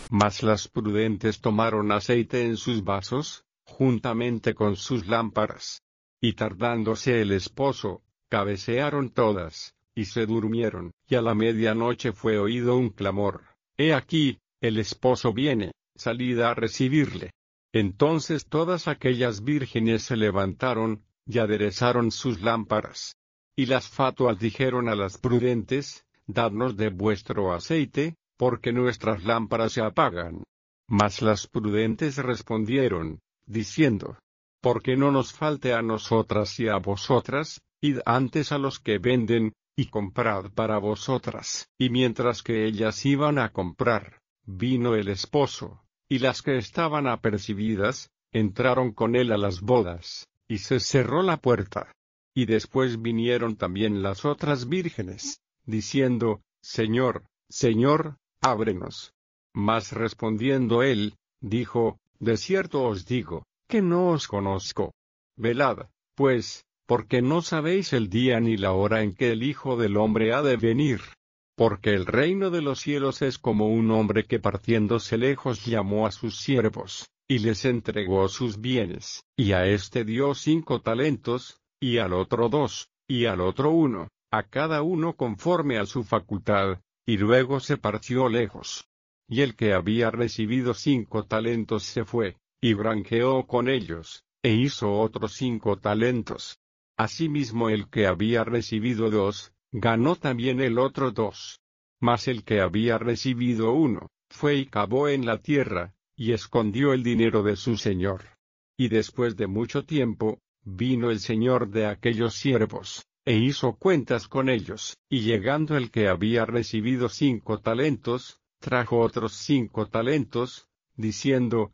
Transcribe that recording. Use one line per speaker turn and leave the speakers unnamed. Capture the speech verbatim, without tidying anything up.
Mas las prudentes tomaron aceite en sus vasos, juntamente con sus lámparas. Y tardándose el esposo, cabecearon todas, y se durmieron. Y a la medianoche fue oído un clamor: He aquí, el esposo viene, salid a recibirle. Entonces todas aquellas vírgenes se levantaron, y aderezaron sus lámparas. Y las fatuas dijeron a las prudentes: Dadnos de vuestro aceite, porque nuestras lámparas se apagan. Mas las prudentes respondieron, diciendo: Porque no nos falte a nosotras y a vosotras, id antes a los que venden, y comprad para vosotras. Y mientras que ellas iban a comprar, vino el esposo, y las que estaban apercibidas, entraron con él a las bodas, y se cerró la puerta. Y después vinieron también las otras vírgenes, diciendo: Señor, Señor, ábrenos. Mas respondiendo él, dijo: De cierto os digo, que no os conozco. Velad, pues, porque no sabéis el día ni la hora en que el Hijo del Hombre ha de venir. Porque el reino de los cielos es como un hombre que partiéndose lejos llamó a sus siervos, y les entregó sus bienes, y a este dio cinco talentos, y al otro dos, y al otro uno, a cada uno conforme a su facultad, y luego se partió lejos. Y el que había recibido cinco talentos se fue, y granjeó con ellos, e hizo otros cinco talentos. Asimismo el que había recibido dos, ganó también el otro dos. Mas el que había recibido uno, fue y cavó en la tierra, y escondió el dinero de su señor. Y después de mucho tiempo, vino el señor de aquellos siervos, e hizo cuentas con ellos, y llegando el que había recibido cinco talentos, trajo otros cinco talentos, diciendo: